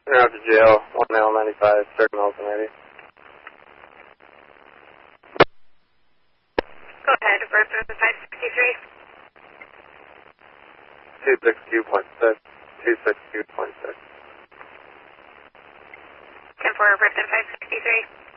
Out to jail, 1L95, circle Milton, maybe. Go ahead, Bertha 563. 262.6, 262.6. 10-4, Bertha 563.